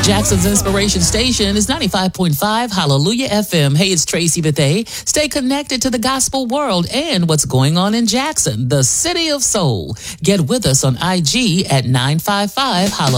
Jackson's Inspiration Station is 95.5 Hallelujah FM. Hey, it's Tracy Bethay. Stay connected to the gospel world and what's going on in Jackson, the city of soul. Get with us on IG at 955 Hallelujah.